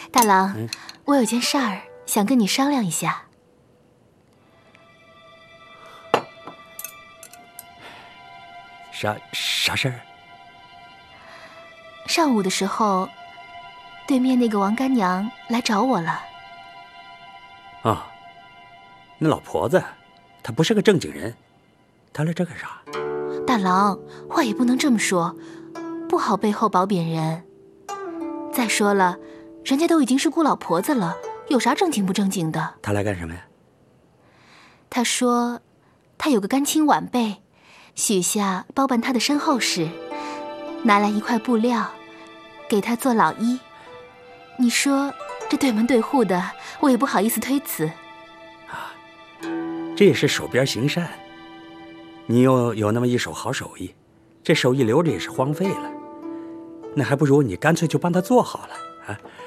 大郎，我有件事儿想跟你商量一下。 啥事儿？ 上午的时候，对面那个王干娘来找我了。 啊，那老婆子，她不是个正经人，她来这干啥？ 大郎，话也不能这么说，不好背后褒贬人。再说了，人家都已经是姑老婆子了，有啥正经不正经的？ 她来干什么呀？ 她说，她有个干亲晚辈，许下包办她的身后事，拿来一块布料，给她做老衣。你说这对门对户的，我也不好意思推辞。 啊，这也是手边行善。你又有那么一手好手艺，这手艺留着也是荒废了，那还不如你干脆就帮他做好了啊！